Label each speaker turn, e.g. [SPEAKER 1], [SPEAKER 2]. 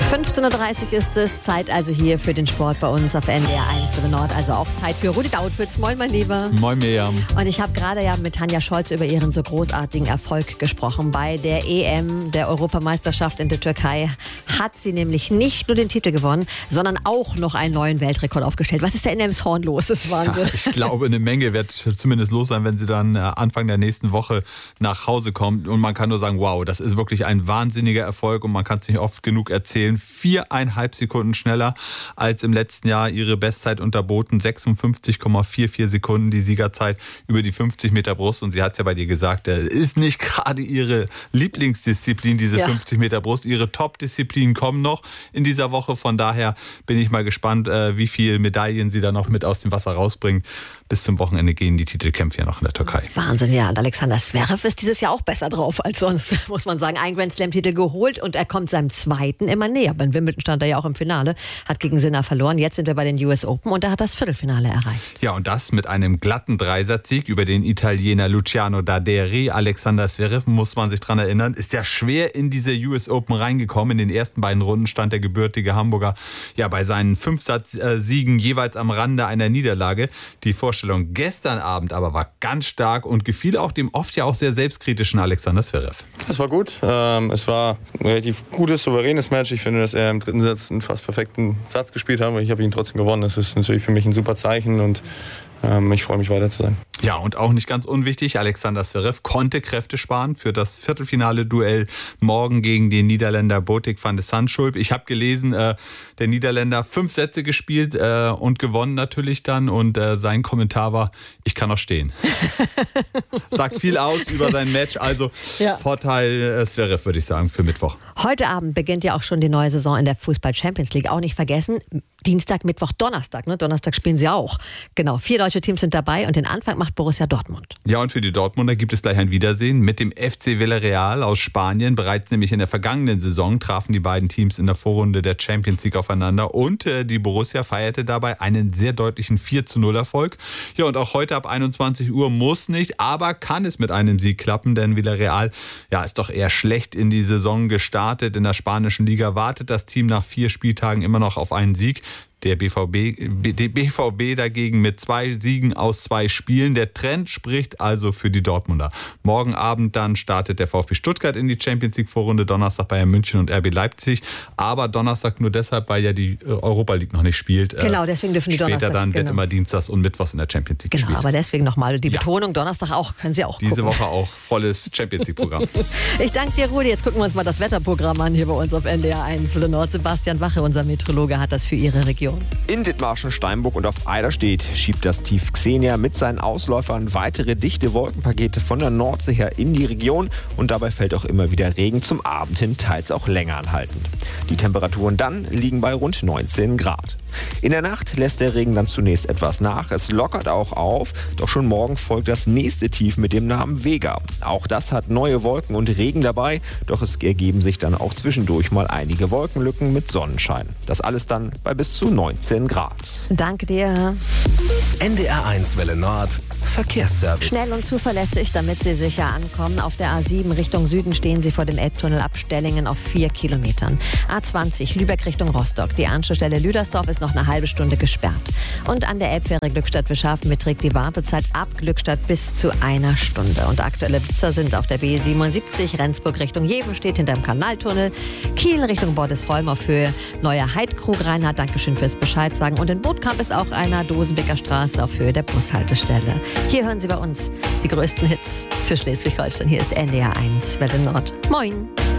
[SPEAKER 1] 15.30 Uhr ist es. Zeit also hier für den Sport bei uns auf NDR 1 Nord. Also auch Zeit für Rudi Dautwitz. Moin, mein Lieber.
[SPEAKER 2] Moin, Miriam.
[SPEAKER 1] Und ich habe gerade ja mit Tanja Scholz über ihren so großartigen Erfolg gesprochen. Bei der EM, der Europameisterschaft in der Türkei, hat sie nämlich nicht nur den Titel gewonnen, sondern auch noch einen neuen Weltrekord aufgestellt. Was ist da in Elmshorn los? Das ist Wahnsinn.
[SPEAKER 2] Ja, ich glaube, eine Menge wird zumindest los sein, wenn sie dann Anfang der nächsten Woche nach Hause kommt. Und man kann nur sagen, wow, das ist wirklich ein wahnsinniger Erfolg und man kann es nicht oft genug erzählen. 4,5 Sekunden schneller als im letzten Jahr, ihre Bestzeit unterboten. 56,44 Sekunden die Siegerzeit über die 50 Meter Brust. Und sie hat es ja bei dir gesagt, das ist nicht gerade ihre Lieblingsdisziplin, diese 50 Meter Brust. Ihre Top-Disziplinen kommen noch in dieser Woche. Von daher bin ich mal gespannt, wie viele Medaillen sie da noch mit aus dem Wasser rausbringen. Bis zum Wochenende gehen die Titelkämpfe ja noch in der Türkei.
[SPEAKER 1] Wahnsinn, ja. Und Alexander Zverev ist dieses Jahr auch besser drauf als sonst, muss man sagen. Ein Grand Slam-Titel geholt und er kommt seinem zweiten immer näher. Beim Wimbledon stand er ja auch im Finale, hat gegen Sinner verloren. Jetzt sind wir bei den US Open und er hat das Viertelfinale erreicht.
[SPEAKER 2] Ja, und das mit einem glatten Dreisatzsieg über den Italiener Luciano Daderi. Alexander Zverev, muss man sich dran erinnern, ist ja schwer in diese US Open reingekommen. In den ersten beiden Runden stand der gebürtige Hamburger ja bei seinen 5 Siegen jeweils am Rande einer Niederlage. Die Vorstellung gestern Abend aber war ganz stark und gefiel auch dem oft ja auch sehr selbstkritischen Alexander Zverev.
[SPEAKER 3] Es war gut. Es war ein relativ gutes, souveränes Match. Ich finde, dass er im dritten Satz einen fast perfekten Satz gespielt hat. Aber ich habe ihn trotzdem gewonnen. Das ist natürlich für mich ein super Zeichen und ich freue mich, weiter zu sein.
[SPEAKER 2] Ja, und auch nicht ganz unwichtig, Alexander Zverev konnte Kräfte sparen für das Viertelfinale-Duell morgen gegen den Niederländer Botic van de Zandschulp. Ich habe gelesen, der Niederländer 5 Sätze gespielt und gewonnen natürlich dann. Und sein Kommentar war, ich kann noch stehen. Sagt viel aus über sein Match. Also Vorteil Zverev, würde ich sagen, für Mittwoch.
[SPEAKER 1] Heute Abend beginnt ja auch schon die neue Saison in der Fußball-Champions League. Auch nicht vergessen, Dienstag, Mittwoch, Donnerstag. Ne? Donnerstag spielen sie auch. Genau, 4 deutsche Teams sind dabei und den Anfang macht Borussia Dortmund.
[SPEAKER 2] Ja, und für die Dortmunder gibt es gleich ein Wiedersehen mit dem FC Villarreal aus Spanien. Bereits nämlich in der vergangenen Saison trafen die beiden Teams in der Vorrunde der Champions League aufeinander und die Borussia feierte dabei einen sehr deutlichen 4:0 Erfolg. Ja, und auch heute ab 21 Uhr muss nicht, aber kann es mit einem Sieg klappen, denn Villarreal ist doch eher schlecht in die Saison gestartet. In der spanischen Liga wartet das Team nach 4 Spieltagen immer noch auf einen Sieg. Der BVB dagegen mit 2 Siegen aus 2 Spielen. Der Trend spricht also für die Dortmunder. Morgen Abend dann startet der VfB Stuttgart in die Champions League Vorrunde. Donnerstag Bayern München und RB Leipzig. Aber Donnerstag nur deshalb, weil ja die Europa League noch nicht spielt.
[SPEAKER 1] Genau, deswegen dürfen die Donnerstag.
[SPEAKER 2] Später dann wird immer Dienstags und Mittwochs in der Champions League gespielt.
[SPEAKER 1] Genau, aber deswegen nochmal die Betonung. Donnerstag auch, können Sie auch gucken.
[SPEAKER 2] Diese Woche auch volles Champions League Programm.
[SPEAKER 1] Ich danke dir, Rudi. Jetzt gucken wir uns mal das Wetterprogramm an hier bei uns auf NDR 1 Nord. Sebastian Wache, unser Meteorologe, hat das für Ihre Region.
[SPEAKER 4] In Dithmarschen, Steinburg und auf Eiderstedt schiebt das Tief Xenia mit seinen Ausläufern weitere dichte Wolkenpakete von der Nordsee her in die Region und dabei fällt auch immer wieder Regen, zum Abend hin teils auch länger anhaltend. Die Temperaturen dann liegen bei rund 19 Grad. In der Nacht lässt der Regen dann zunächst etwas nach, es lockert auch auf, doch schon morgen folgt das nächste Tief mit dem Namen Vega. Auch das hat neue Wolken und Regen dabei, doch es ergeben sich dann auch zwischendurch mal einige Wolkenlücken mit Sonnenschein. Das alles dann bei bis zu 19 Grad.
[SPEAKER 1] Danke dir.
[SPEAKER 5] NDR 1 Welle Nord, Verkehrsservice.
[SPEAKER 1] Schnell und zuverlässig, damit Sie sicher ankommen. Auf der A7 Richtung Süden stehen Sie vor dem Elbtunnel Abstellingen auf 4 Kilometern. A20 Lübeck Richtung Rostock. Die Anschlussstelle Lüdersdorf ist noch eine halbe Stunde gesperrt. Und an der Elbfähre Glückstadt-Wischhafen beträgt die Wartezeit ab Glückstadt bis zu 1 Stunde. Und aktuelle Blitzer sind auf der B77 Rendsburg Richtung Jeven steht hinterm Kanaltunnel. Kiel Richtung Bordesholm auf Höhe Neuer Heidkrug. Reinhard, Dankeschön fürs Bescheid sagen. Und in Bootkamp ist auch einer Dosenbecker Straße auf Höhe der Bushaltestelle. Hier hören Sie bei uns die größten Hits für Schleswig-Holstein. Hier ist NDR 1 Welle Nord. Moin.